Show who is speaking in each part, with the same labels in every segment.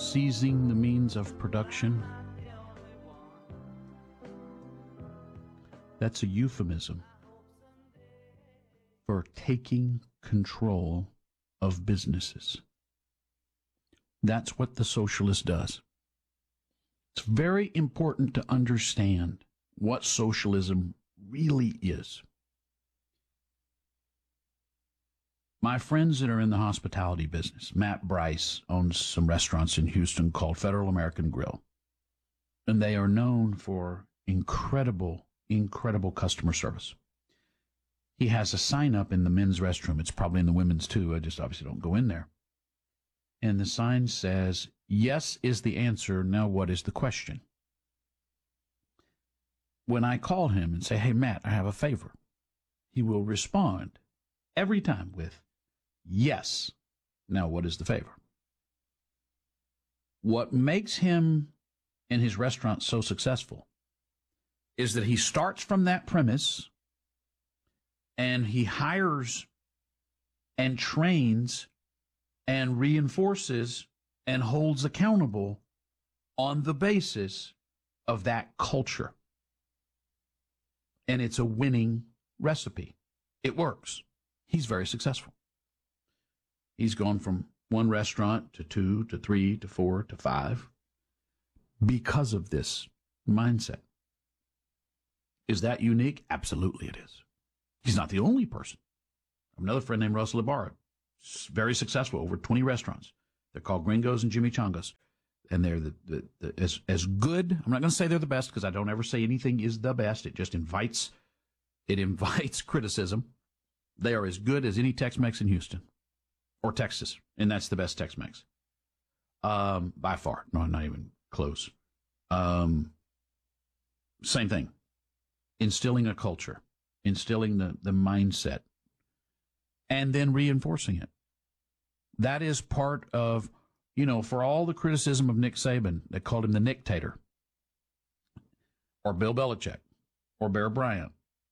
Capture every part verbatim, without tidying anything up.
Speaker 1: seizing the means of production, that's a euphemism for taking control of businesses. That's what the socialist does. It's very important to understand what socialism really is. My friends that are in the hospitality business, Matt Bryce owns some restaurants in Houston called Federal American Grill, and they are known for incredible, incredible customer service. He has a sign up in the men's restroom. It's probably in the women's too. I just obviously don't go in there. And the sign says, yes is the answer. Now what is the question? When I call him and say, hey, Matt, I have a favor, he will respond every time with, yes. Now what is the favor? What makes him and his restaurant so successful is that he starts from that premise and he hires and trains and reinforces and holds accountable on the basis of that culture. And it's a winning recipe. It works. He's very successful. He's gone from one restaurant to two to three to four to five because of this mindset. Is that unique? Absolutely it is. He's not the only person. I have another friend named Russell Ibarra, very successful, over twenty restaurants. They're called Gringos and Chimichangas. And they're the, the, the as as good. I'm not going to say they're the best because I don't ever say anything is the best. It just invites it invites criticism. They are as good as any Tex-Mex in Houston or Texas, and that's the best Tex-Mex um, by far. No, not even close. Um, same thing. Instilling a culture, instilling the, the mindset, and then reinforcing it. That is part of, you know, for all the criticism of Nick Saban, they called him the Nicktator, or Bill Belichick, or Bear Bryant.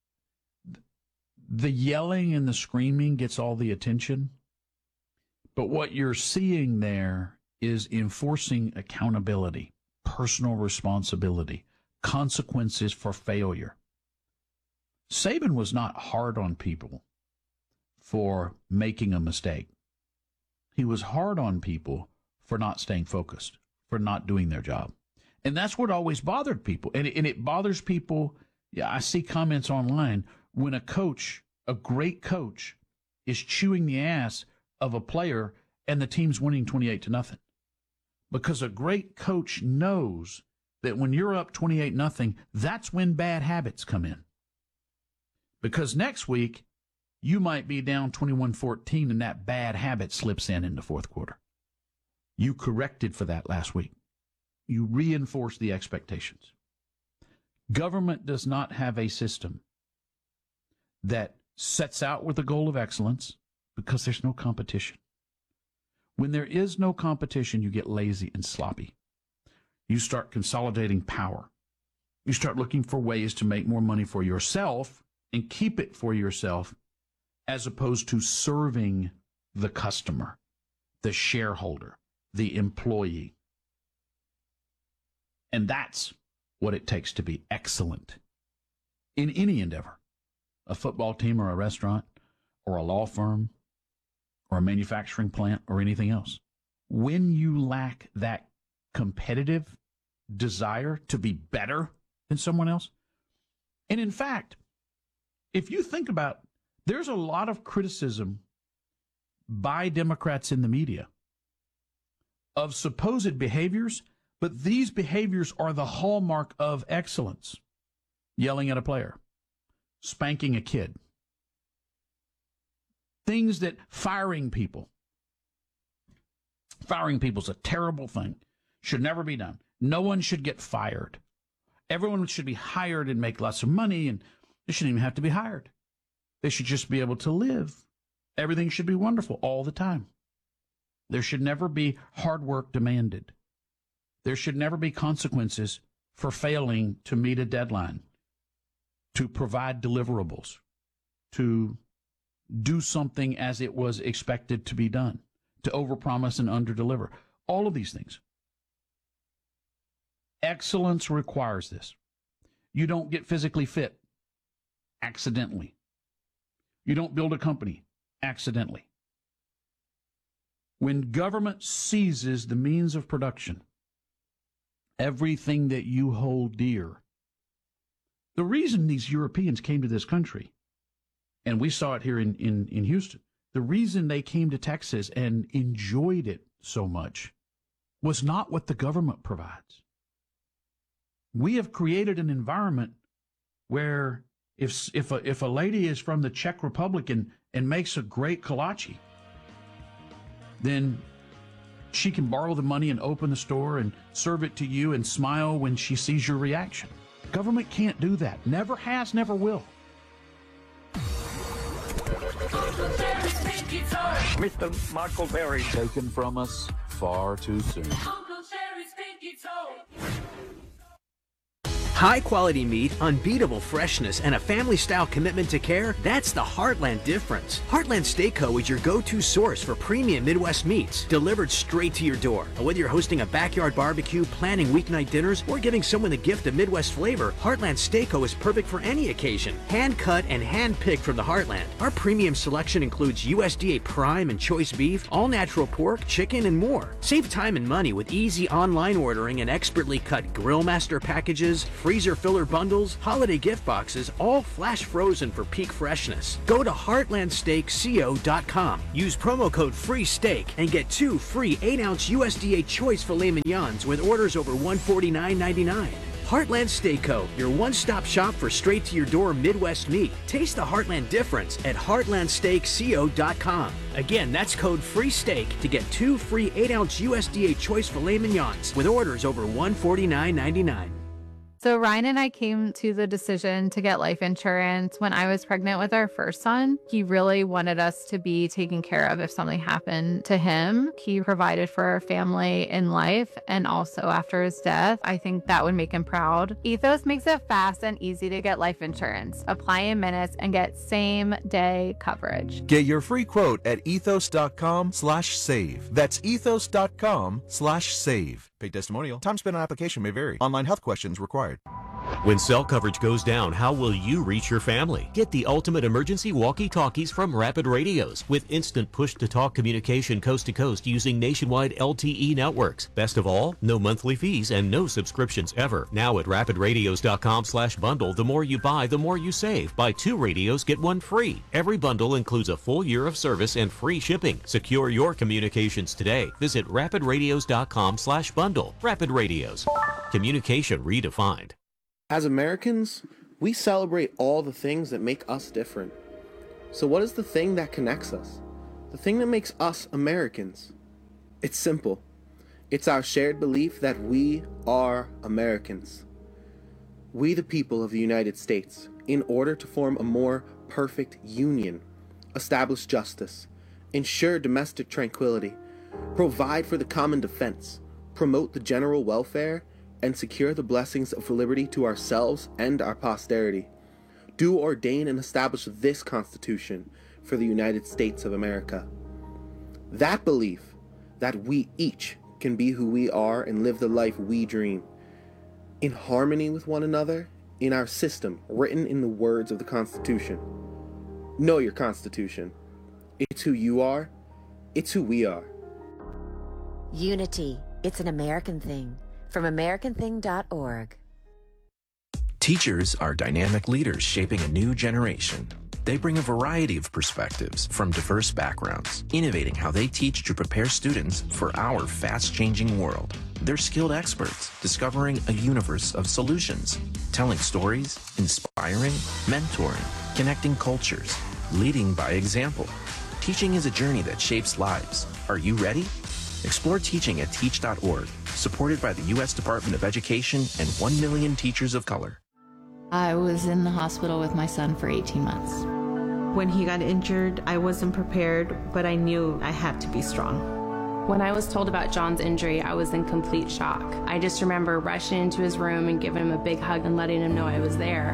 Speaker 1: The yelling and the screaming gets all the attention, but what you're seeing there is enforcing accountability, personal responsibility, consequences for failure. Saban was not hard on people for making a mistake. He was hard on people for not staying focused, for not doing their job. And that's what always bothered people. And it, and it bothers people. Yeah, I see comments online when a coach, a great coach, is chewing the ass of a player and the team's winning twenty-eight to nothing. Because a great coach knows that when you're up twenty-eight nothing, that's when bad habits come in. Because next week, you might be down twenty-one fourteen and that bad habit slips in in the fourth quarter. You corrected for that last week. You reinforce the expectations. Government does not have a system that sets out with the goal of excellence because there's no competition. When there is no competition, you get lazy and sloppy. You start consolidating power. You start looking for ways to make more money for yourself and keep it for yourself, as opposed to serving the customer, the shareholder, the employee. And that's what it takes to be excellent in any endeavor, a football team or a restaurant or a law firm or a manufacturing plant or anything else. When you lack that competitive desire to be better than someone else, and in fact, if you think about, there's a lot of criticism by Democrats in the media of supposed behaviors, but these behaviors are the hallmark of excellence. Yelling at a player, spanking a kid, things that firing people. Firing people is a terrible thing. Should never be done. No one should get fired. Everyone should be hired and make lots of money, and they shouldn't even have to be hired. They should just be able to live. Everything should be wonderful all the time. There should never be hard work demanded. There should never be consequences for failing to meet a deadline, to provide deliverables, to do something as it was expected to be done, to overpromise and underdeliver. All of these things. Excellence requires this. You don't get physically fit accidentally. You don't build a company accidentally. When government seizes the means of production, everything that you hold dear, the reason these Europeans came to this country, and we saw it here in, in, in Houston, the reason they came to Texas and enjoyed it so much was not what the government provides. We have created an environment where if if a, if a lady is from the Czech Republic and, and makes a great kolache, then she can borrow the money and open the store and serve it to you and smile when she sees your reaction. Government can't do that. Never has, never will.
Speaker 2: Mister Michael Berry.
Speaker 3: Taken from us far too soon.
Speaker 4: High-quality meat, unbeatable freshness, and a family-style commitment to care, that's the Heartland difference. Heartland Steakco is your go-to source for premium Midwest meats, delivered straight to your door. And whether you're hosting a backyard barbecue, planning weeknight dinners, or giving someone the gift of Midwest flavor, Heartland Steakco is perfect for any occasion. Hand-cut and hand-picked from the Heartland. Our premium selection includes U S D A prime and choice beef, all-natural pork, chicken, and more. Save time and money with easy online ordering and expertly cut Grill Master packages, freezer filler bundles, holiday gift boxes, all flash frozen for peak freshness. Go to heartland steak co dot com. Use promo code FREESTEAK and get two free eight ounce U S D A choice filet mignons with orders over one forty-nine ninety-nine. Heartland Steakco, your one-stop shop for straight-to-your-door Midwest meat. Taste the Heartland difference at heartland steak co dot com. Again, that's code FREESTEAK to get two free eight ounce U S D A choice filet mignons with orders over one forty-nine ninety-nine.
Speaker 5: So Ryan and I came to the decision to get life insurance when I was pregnant with our first son. He really wanted us to be taken care of if something happened to him. He provided for our family in life and also after his death. I think that would make him proud. Ethos makes it fast and easy to get life insurance. Apply in minutes and get same day coverage.
Speaker 6: Get your free quote at ethos.com slash save. That's ethos.com slash save. Paid testimonial. Time spent on application may vary. Online health questions required.
Speaker 7: When cell coverage goes down, how will you reach your family? Get the ultimate emergency walkie-talkies from Rapid Radios with instant push-to-talk communication coast to coast using nationwide L T E networks. Best of all, no monthly fees and no subscriptions ever. Now at rapid radios dot com slash bundle, the more you buy, the more you save. Buy two radios, get one free. Every bundle includes a full year of service and free shipping. Secure your communications today. Visit rapid radios dot com slash bundle. Rapid Radios. Communication redefined.
Speaker 8: As Americans, we celebrate all the things that make us different. So what is the thing that connects us? The thing that makes us Americans? It's simple. It's our shared belief that we are Americans. We, the people of the United States, in order to form a more perfect union, establish justice, ensure domestic tranquility, provide for the common defense, promote the general welfare, and secure the blessings of liberty to ourselves and our posterity, do ordain and establish this Constitution for the United States of America. That belief that we each can be who we are and live the life we dream, in harmony with one another, in our system written in the words of the Constitution. Know your Constitution. It's who you are. It's who we are.
Speaker 9: Unity. It's an American thing. From American Thing dot org.
Speaker 10: Teachers are dynamic leaders shaping a new generation. They bring a variety of perspectives from diverse backgrounds, innovating how they teach to prepare students for our fast-changing world. They're skilled experts, discovering a universe of solutions, telling stories, inspiring, mentoring, connecting cultures, leading by example. Teaching is a journey that shapes lives. Are you ready? Explore teaching at teach dot org, supported by the U S Department of Education and one million teachers of color.
Speaker 11: I was in the hospital with my son for eighteen months.
Speaker 12: When he got injured, I wasn't prepared, but I knew I had to be strong.
Speaker 13: When I was told about John's injury, I was in complete shock. I just remember rushing into his room and giving him a big hug and letting him know I was there.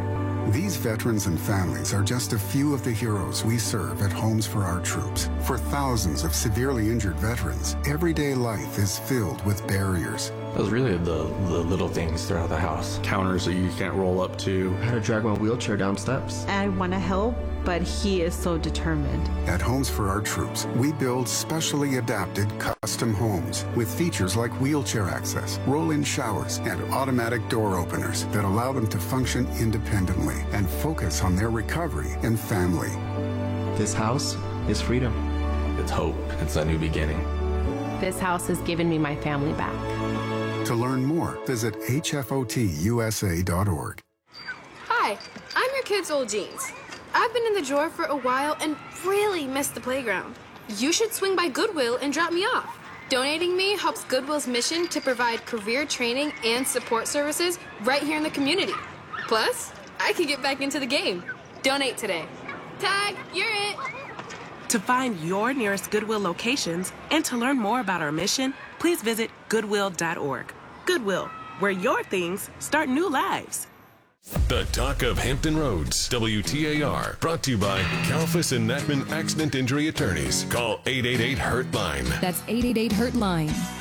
Speaker 14: These veterans and families are just a few of the heroes we serve at Homes for Our Troops. For thousands of severely injured veterans, everyday life is filled with barriers.
Speaker 15: It was really the, the little things throughout the house. Counters that you can't roll up to. How to drag my wheelchair down steps.
Speaker 12: I want to help, but he is so determined.
Speaker 14: At Homes for Our Troops, we build specially adapted custom homes with features like wheelchair access, roll-in showers, and automatic door openers that allow them to function independently and focus on their recovery and family.
Speaker 15: This house is freedom. It's hope. It's a new beginning.
Speaker 13: This house has given me my family back.
Speaker 14: To learn more, visit H F O T U S A dot org.
Speaker 16: Hi, I'm your kid's old jeans. I've been in the drawer for a while and really missed the playground. You should swing by Goodwill and drop me off. Donating me helps Goodwill's mission to provide career training and support services right here in the community. Plus, I can get back into the game. Donate today. Tag, you're it.
Speaker 17: To find your nearest Goodwill locations and to learn more about our mission, please visit goodwill dot org. Goodwill, where your things start new lives.
Speaker 18: The Talk of Hampton Roads, W T A R, brought to you by Kalfas and Nachman Accident Injury Attorneys. Call eight eight eight, hurt line.
Speaker 19: That's eight eight eight, hurt line.